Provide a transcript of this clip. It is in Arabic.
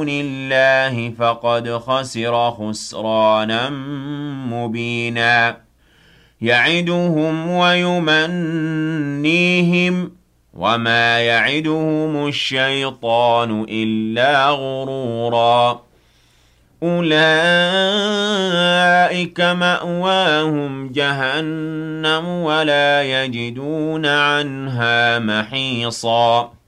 الله فقد خسر خسرانا مبينا يعدهم ويمنيهم وما يعدهم الشيطان إلا غرورا أولئك مأواهم جهنم ولا يجدون عنها محيصا